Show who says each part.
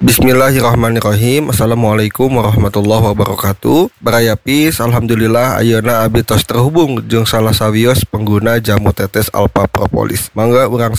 Speaker 1: Bismillahirrahmanirrahim. Assalamualaikum warahmatullahi wabarakatuh. Barayapis, alhamdulillah ayeuna abdi tos terhubung jeung salah sawios pengguna jamu tetes Alpha Propolis. Mangga urang